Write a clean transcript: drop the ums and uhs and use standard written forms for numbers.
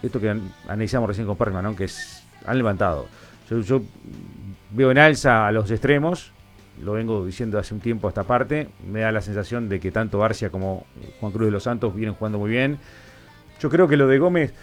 esto que analizamos recién con Perman, ¿no? Que han levantado. Yo veo en alza a los extremos, lo vengo diciendo hace un tiempo a esta parte, me da la sensación de que tanto Barcia como Juan Cruz de los Santos vienen jugando muy bien. Yo creo que lo de Gómez